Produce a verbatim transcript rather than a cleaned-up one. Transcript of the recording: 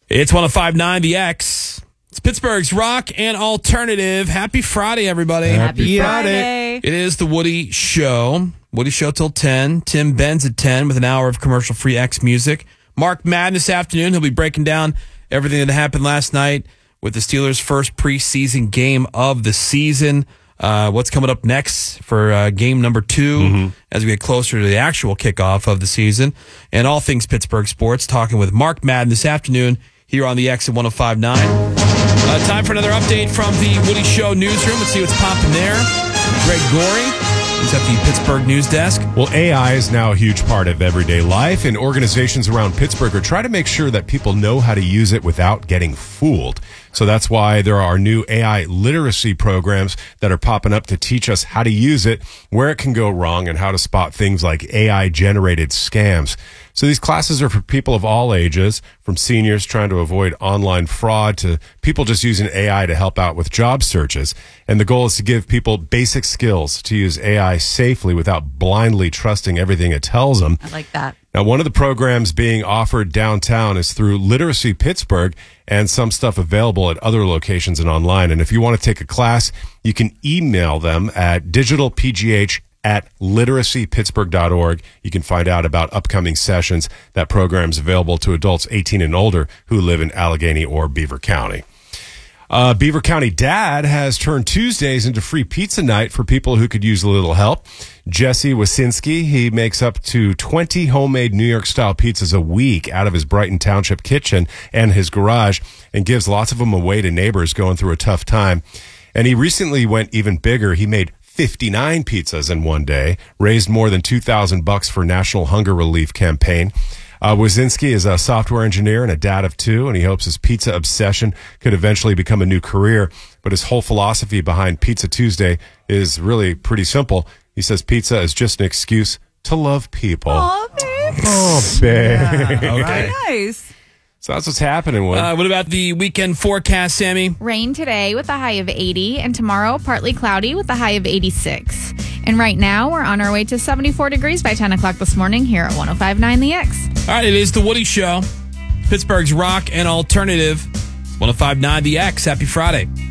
It's one oh five point nine The X. It's Pittsburgh's rock and alternative. Happy Friday, everybody. Happy Friday. It is the Woody Show. Woody Show till ten. Tim Benz at ten with an hour of commercial-free X music. Mark Madden this afternoon. He'll be breaking down everything that happened last night with the Steelers' first preseason game of the season. Uh, what's coming up next for uh, game number two mm-hmm. as we get closer to the actual kickoff of the season. And all things Pittsburgh sports, talking with Mark Madden this afternoon here on the X at one oh five point nine. Uh, time for another update from the Woody Show newsroom. Let's see what's popping there. Greg Gorey, he's at the Pittsburgh News Desk. Well, A I is now a huge part of everyday life, and organizations around Pittsburgh are trying to make sure that people know how to use it without getting fooled. So that's why there are new A I literacy programs that are popping up to teach us how to use it, where it can go wrong, and how to spot things like A I-generated scams. So these classes are for people of all ages, from seniors trying to avoid online fraud to people just using A I to help out with job searches. And the goal is to give people basic skills to use A I safely without blindly trusting everything it tells them. I like that. Now, one of the programs being offered downtown is through Literacy Pittsburgh, and some stuff available at other locations and online. And if you want to take a class, you can email them at digitalpgh at literacy pittsburgh dot org. You can find out about upcoming sessions. That program is available to adults eighteen and older who live in Allegheny or Beaver County. Uh, Beaver County Dad has turned Tuesdays into free pizza night for people who could use a little help. Jesse Wasinski, he makes up to twenty homemade New York-style pizzas a week out of his Brighton Township kitchen and his garage, and gives lots of them away to neighbors going through a tough time. And he recently went even bigger. He made fifty-nine pizzas in one day, raised more than two thousand bucks for National Hunger Relief Campaign. Uh, Wazinski is a software engineer and a dad of two, and he hopes his pizza obsession could eventually become a new career. But his whole philosophy behind Pizza Tuesday is really pretty simple. He says pizza is just an excuse to love people. Oh, babe. Oh, babe. Yeah. Okay. Nice. So that's what's happening. Wood. Uh, what about the weekend forecast, Sammy? Rain today with a high of eighty, and tomorrow partly cloudy with a high of eighty-six. And right now, we're on our way to seventy-four degrees by ten o'clock this morning here at one oh five point nine The X. All right, it is the Woody Show. Pittsburgh's rock and alternative. one oh five point nine The X. Happy Friday.